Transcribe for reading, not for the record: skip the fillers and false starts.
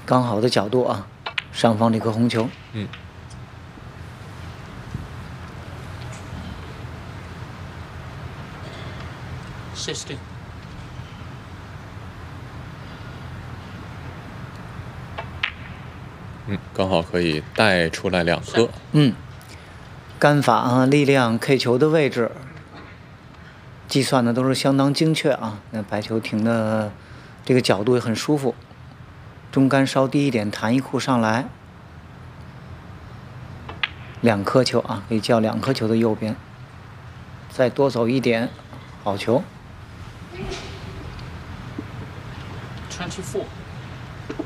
刚好的角度啊，上方这颗红球。 60。 刚好可以带出来2颗。 杆法啊，力量 K 球的位置，计算的都是相当精确啊。那白球停的这个角度也很舒服，中杆稍低一点，弹一库上来，2颗球啊，可以叫2颗球的右边，再多走一点，好球。 24。